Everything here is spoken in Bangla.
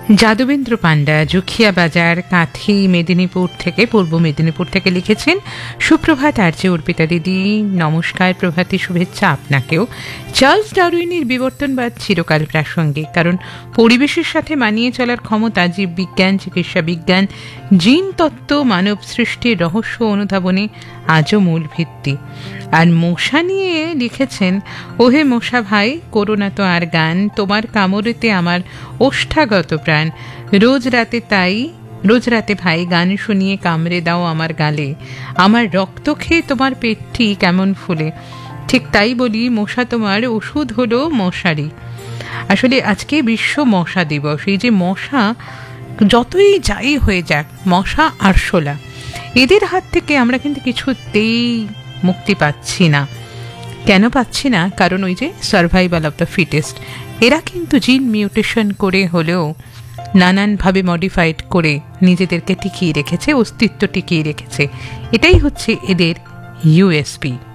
যাদবেন্দ্র পান্ডা জুখিয়া বাজার কাঁথি মেদিনীপুর থেকে পূর্ব মেদিনীপুর থেকে লিখেছেন, সুপ্রভাত আর্য অর্পিতা দিদি, নমস্কার, প্রভাতী শুভেচ্ছা আপনাকেও। চার্লস ডারউইনের বিবর্তনবাদ চিরকাল প্রাসঙ্গিক, কারণ পরিবেশের সাথে মানিয়ে চলার ক্ষমতা জীববিজ্ঞান, চিকিৎসা বিজ্ঞান, জিন তত্ত্ব, মানব সৃষ্টির রহস্য অনুধাবনে আজও মূল ভিত্তি। আর মশা নিয়ে লিখেছেন, ওহে মশা ভাই, করোনা তো আর গান, তোমার কামড়েতে আমার ওষ্ঠাগত প্রাণ, রোজ রাতে ভাই গান শুনিয়ে কামড়ে দাও আমার গালে, আমার রক্ত খেয়ে তোমার পেটটি কেমন ফুলে। ঠিক তাই বলি, মশা তোমার ওষুধ হলো মশারি। আসলে আজকে বিশ্ব মশা দিবস। এই যে মশা, যতই যাই হয়ে যাক, মশা আরশোলা, এদের হাত থেকে আমরা কিন্তু কিছুতেই মুক্তি পাচ্ছি না। কেন পাচ্ছি না? কারণ ওই যে সার্ভাইভাল অফ দ্য ফিটেস্ট, এরা কিন্তু জিন মিউটেশন করে হলেও নানানভাবে মডিফাইড করে নিজেদেরকে টিকিয়ে রেখেছে, অস্তিত্ব টিকিয়ে রেখেছে। এটাই হচ্ছে এদের ইউএসপি।